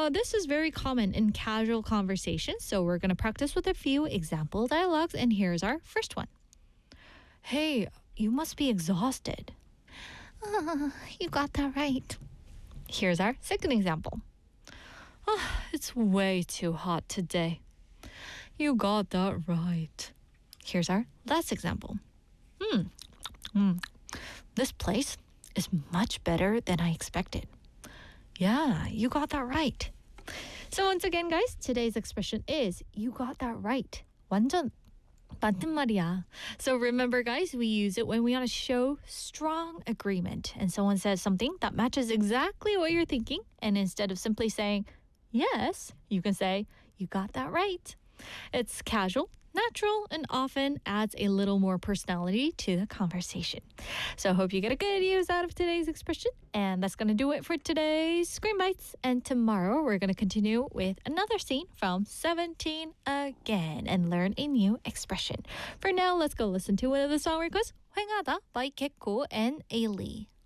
This is very common in casual conversations, so we're going to practice with a few example dialogues, and here's our first one. Hey, you must be exhausted. You got that right. Here's our second example. It's way too hot today. You got that right. Here's our last example. This place is much better than I expected. Yeah, you got that right. So once again, guys, today's expression is you got that right. 완전 맞는 말이야. So remember, guys, we use it when we want to show strong agreement and someone says something that matches exactly what you're thinking, and instead of simply saying yes, you can say you got that right. It's casual, natural, and often adds a little more personality to the conversation. So I hope you get a good use out of today's expression. And that's going to do it for today's Screen Bites. And tomorrow we're going to continue with another scene from 17 again and learn a new expression. For now, let's go listen to one of the song requests, 휑하다 by Gekko and Ailey.